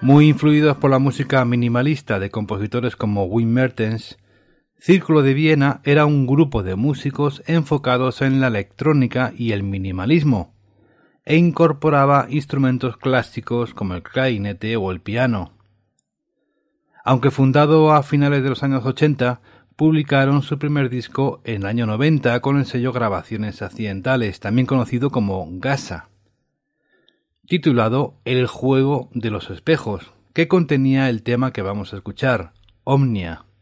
Muy influidos por la música minimalista de compositores como Wim Mertens, Círculo de Viena era un grupo de músicos enfocados en la electrónica y el minimalismo, e incorporaba instrumentos clásicos como el clarinete o el piano. Aunque fundado a finales de los años 80, publicaron su primer disco en el año 90 con el sello Grabaciones Accidentales, también conocido como Gasa, titulado El juego de los espejos, que contenía el tema que vamos a escuchar, Omnia.